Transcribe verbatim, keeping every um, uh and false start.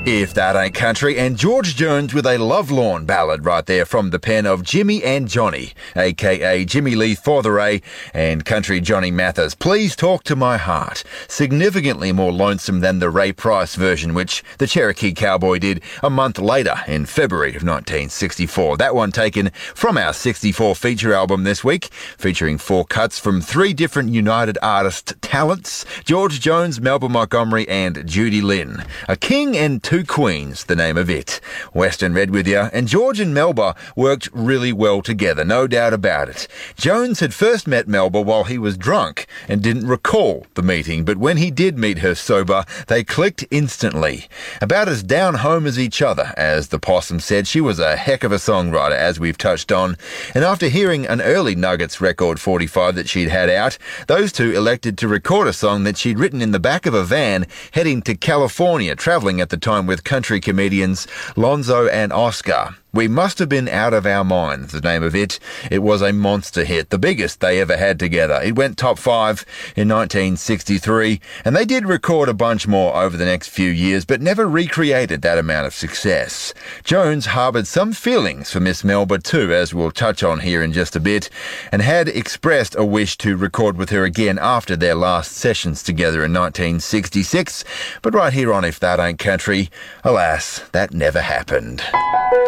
If That Ain't Country, and George Jones with a lovelorn ballad right there from the pen of Jimmy and Johnny, aka Jimmy Lee Fotheray and country Johnny Mathis. Please Talk to My Heart. Significantly more lonesome than the Ray Price version, which the Cherokee Cowboy did a month later in February of nineteen sixty-four. That one taken from our sixty-four feature album this week, featuring four cuts from three different United Artist talents: George Jones, Melba Montgomery and Judy Lynn. A King and Two Queens, the name of it. Western read with you, and George and Melba worked really well together, no doubt about it. Jones had first met Melba while he was drunk and didn't recall the meeting, but when he did meet her sober, they clicked instantly. About as down home as each other, as the Possum said. She was a heck of a songwriter, as we've touched on, and after hearing an early Nuggets record forty-five that she'd had out, those two elected to record a song that she'd written in the back of a van heading to California, travelling at the time with country comedians Lonzo and Oscar. We Must Have Been Out of Our Minds, the name of it. It was a monster hit, the biggest they ever had together. It went top five in nineteen sixty-three, and they did record a bunch more over the next few years, but never recreated that amount of success. Jones harboured some feelings for Miss Melba too, as we'll touch on here in just a bit, and had expressed a wish to record with her again after their last sessions together in nineteen sixty-six. But right here on If That Ain't Country, alas, that never happened.